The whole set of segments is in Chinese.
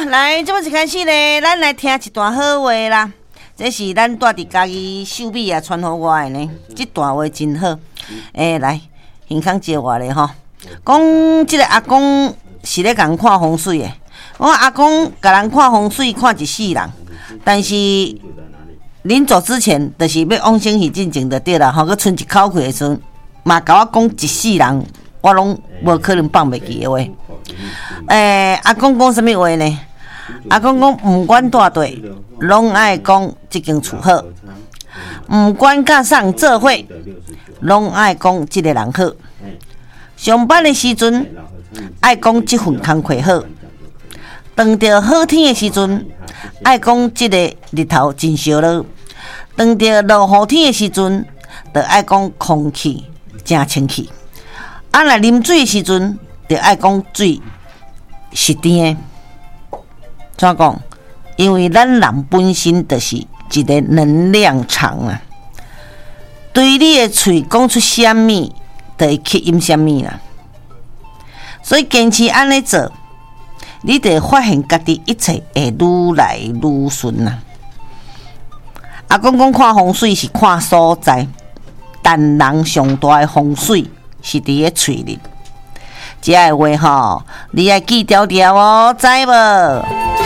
来，这么一开始呢，咱来听一段好话啦。这是咱住伫家己秀美啊传互我的呢，这段话真好。来，健康接我咧吼，讲这个阿公是咧共看风水的。我阿公甲人看风水看一世人，但是临走之前，就是要往生去进前就对啦。吼，佮剩一口气的时阵，嘛甲我讲一世人，我拢无可能放袂记的话。阿公讲什么话呢？阿公讲，不管大对，拢爱讲这间厝好；不管甲上做伙，拢爱讲这个人好。上班的时阵，爱讲这份工课好；当着好天的时阵，爱讲这个日头真烧热；当着落雨天的时阵，就爱讲空气真清气。若啉水的时阵，就爱讲水是甜的。怎讲？因为咱人本身就是一个能量场啊，对你的嘴讲出什么，就会吸引什么啦。所以坚持安尼做，你就会发现家己一切会愈来愈顺啦。阿公讲看风水是看所在，但人上大的风水是伫个嘴里。这个话吼，你爱记条条哦，知无？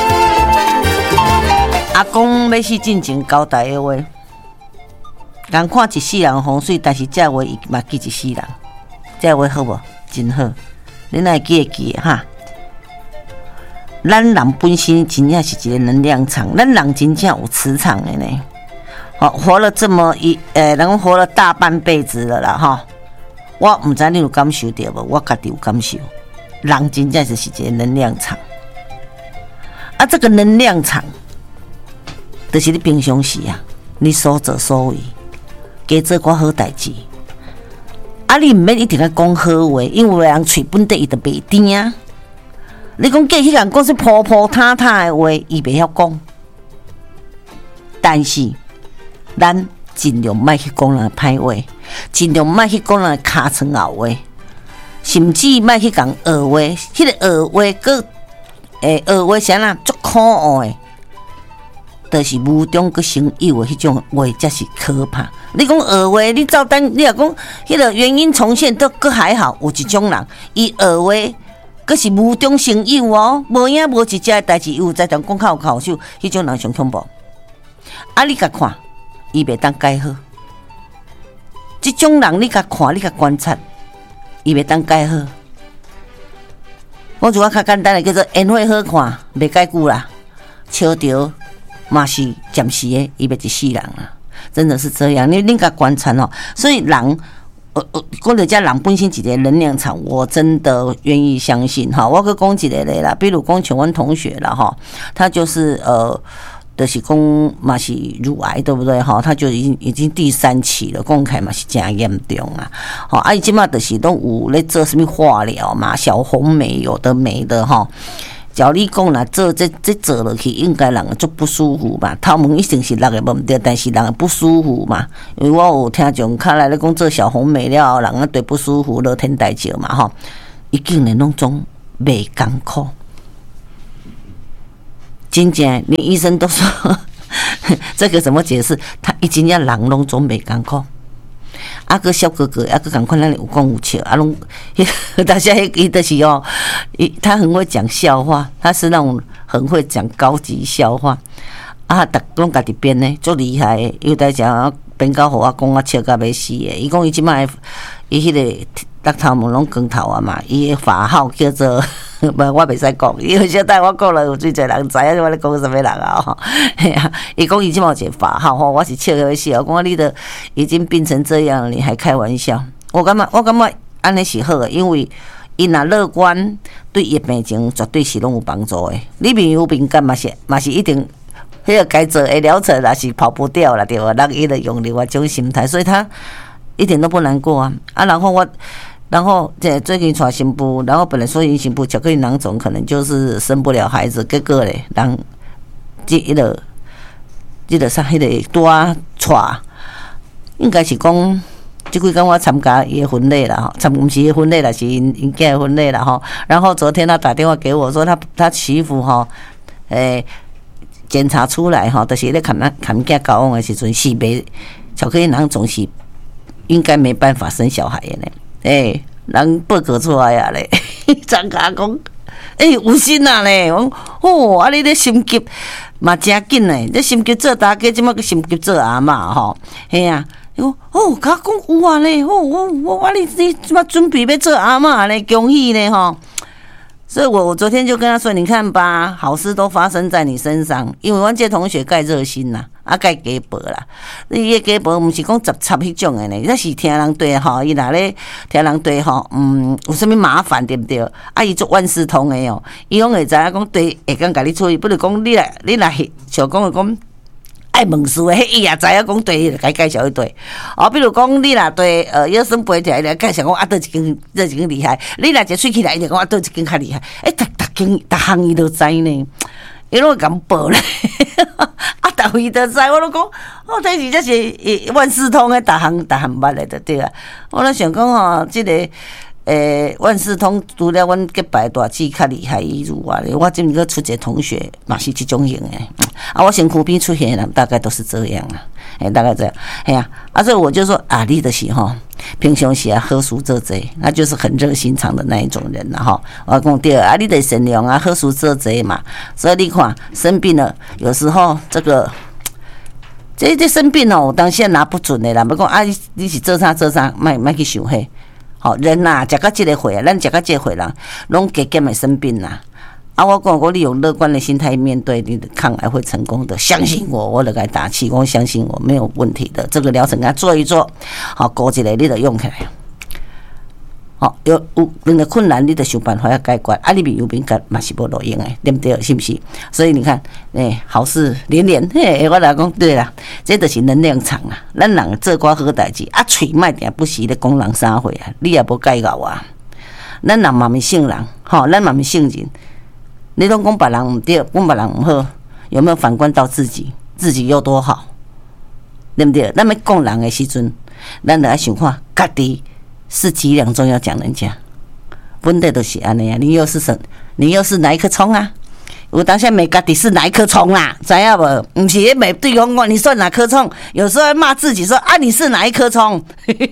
阿公要是进前交代的话，人看一世人风水，但是这话伊嘛记一世人，这话好无？真好，你哪会记会记哈？咱人本身真正是一个能量场，咱人真正有磁场的呢。活了这么人活了大半辈子了啦哈。我唔知你有感受到无？我家己有感受，人真正就是一个能量场。这个能量场，就是你平常时啊，你所作所为，加做寡好代志。你唔免一定要讲好话，因为人嘴本地伊就袂甜啊。你讲过去人讲是普普塌塌的话，伊袂晓讲。但是咱尽量莫去讲人歹话，尽量莫去讲人尻川后话，甚至莫去讲恶话。迄个恶话，恶话啥啦，足可恶的，就是无中佮生有的迄种话，才是可怕。你讲恶话，你照单，你若讲迄个原因重现，都佮还好。有一种人，伊恶话，佮是无中生有哦，无影无一只的代志，有在讲口有口手，迄种人上恐怖。你甲看，伊袂当改好。即种人，你甲看，你甲观察，伊袂当改好。我如果较简单的叫做烟火好看，袂改久啦，笑着嘛是暂时的，伊袂一世人啊，真的是这样。你甲观察哦，所以人，讲到这人本身一个能量场，我真的愿意相信哈。我去讲一个咧啦，比如讲像阮同学啦哈，他就是就是讲嘛是乳癌对不对哈？他就已经第3期了，讲起嘛是真严重啊！好，伊即马就是都有咧做什么化疗嘛，小红莓有的没的哈。照你讲啦，这做落去，应该人足不舒服嘛。头毛一定是人个问题，但是人不舒服嘛。因为我有听众看来咧讲做小红莓了，人啊对不舒服，乐天大石嘛哈。伊竟然拢总袂艰苦。真正连医生都说这个怎么解释？他已经要人拢总袂艰苦，个小哥哥，个赶快那里有讲有笑，拢大家伊就是哦，他很会讲笑话，他是那种很会讲高级笑话逐拢家己编呢，足厉害的，有在讲编到互我讲我笑到要死的。伊讲伊即摆伊迄个搭头毛拢光头啊嘛，伊的法号叫做。我袂使讲，因为小等我讲了，有最侪人知影我咧讲什么人啊？吼，嘿啊！伊讲伊即嘛有一个法号吼，我是笑个要死。我讲你都已经变成这样了，你还开玩笑？我感觉安尼是好的，因为伊若乐观，对伊病情绝对是拢有帮助的。你面有敏感嘛是一定，迄个该做的疗程也是跑不掉了，对吧？人伊就用另外一种心态，所以他一点都不难过啊！然后最近娶新妇，然后本来说因新妇巧克力囊肿可能就是生不了孩子，结果咧，人这个啥，迄个多娶，应该是讲，这几天我参加伊的婚礼啦，哈，不是伊婚礼啦，是因囝的婚礼啦，哈。然后昨天他打电话给我说他媳妇哈， 检查出来哈，就是咧看囝交往的时阵，是袂巧克力人总是应该没办法生小孩的呢。人报告出来啊咧，张家讲，有心啊咧，哦，啊你咧心急嘛真紧嘞，你心急做大家，即马个心急做阿嬷吼，嘿啊，甲讲有啊咧，你即马准备要做阿嬷咧，恭喜咧吼。所以我昨天就跟他说，你看吧，好事都发生在你身上，因为阮这同学介热心啦，介鸡婆啦，伊个鸡婆毋是讲十插迄种的呢，那是听人对吼，伊若咧听人对吼，有啥物麻烦对不对？伊做万事通的哦，伊拢会知影讲对，会讲甲你处理，不如讲你若像讲讲。爱问事的，伊也知影讲对，该介绍一对。比如讲你若对腰酸背痛，伊来介绍讲倒一间厉害。你若一喙起来，伊就讲倒一间较厉害。逐项伊都知呢，伊拢会甲报咧。逐位都知，我都讲，但是这是万事通的，逐项捌的就对啊。我咧想讲吼，这个。万事通除了阮结拜大姊较厉害以外，我这个出一个同学嘛是这种型的。我身躯边出现的人大概都是这样啊，大概这样。所以我就说你就是平常时好事做多，那就是很热心肠的那一种人啦哈。我讲对你得善良好事做多嘛。所以你看生病了，有时候这生病哦，当下拿不准的啦。不讲你是做啥，莫去想迄。人呐，食到这个岁啊，咱食到这个岁人，拢加减会生病啦。我讲，你用乐观的心态面对，你的抗癌会成功的。相信我，我就该打气，我相信我没有问题的。这个疗程给他做一做，过一个你就用起来。有任何困难，你得想办法要解决。你面有敏感嘛是无路用的，对不对？是不是？所以你看，好事连连。我来讲对啦，这就是能量场啊。咱人做寡好代志，嘴莫定不时咧讲人啥货啊，你也无解咬啊。咱人嘛是圣人，咱嘛是圣人。你拢讲别人唔对，讲别人唔好，有没有反观到自己？自己有多好？对不对？咱要讲人的时阵，咱就要想看家己。是几两重要讲人家，问题都是安尼啊！你又是哪一颗葱啊？我当下没家己是哪一颗葱啦，知影无？不是每对方讲你算哪颗葱，有时候骂自己说你是哪一颗葱？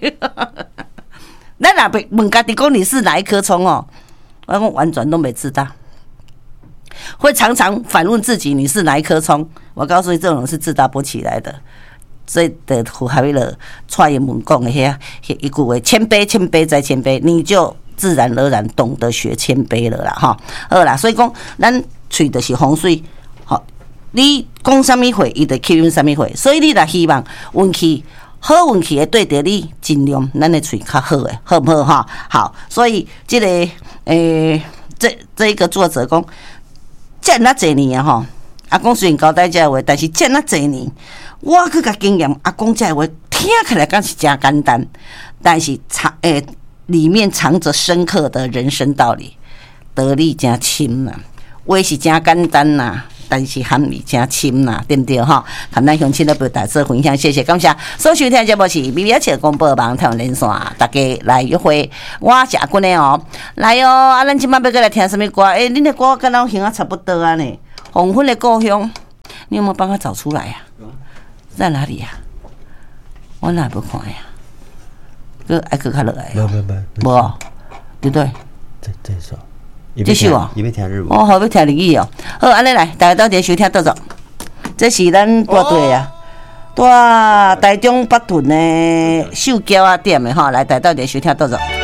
咱若问家己讲你是哪一颗葱哦，我讲完全都没知道，会常常反问自己你是哪一颗葱。我告诉你，这种人是自打不起来的。所以的符合了蔡英文讲的一句话：谦卑再谦卑，你就自然而然懂得学谦卑了啦哈。好啦，所以讲咱嘴就是风水，你讲什么话，伊就吸引什么话。所以你若希望运气好，运气会对着你，尽量咱的嘴较好诶，好不好哈？好，所以这个这一个作者讲，这那几年啊阿公虽然交代这话，但是这那几年。我去甲经验，阿公这话听起来敢是真简单，但是里面藏着深刻的人生道理，道理真深呐。话是真简单呐，但是含义真深呐，对不对哈？含咱乡亲的表达做分享，谢谢感谢。所收听节目是BB7广播网台湾连线，大家来约会，我是阿君的哦，来哦，咱今晚要过来听什么歌？恁的歌跟咱乡差不多啊呢。黄昏的故乡，你有没有帮他找出来呀？在哪里呀？我哪不看呀？爱去较落来。无，对不对？ 这首， 这首啊， 伊要听日文。 好要听日语哦。好，安尼来，大家到底收听倒走。这是咱大队啊，在台中北屯的秀娇啊店的吼，来大家到底收听倒走。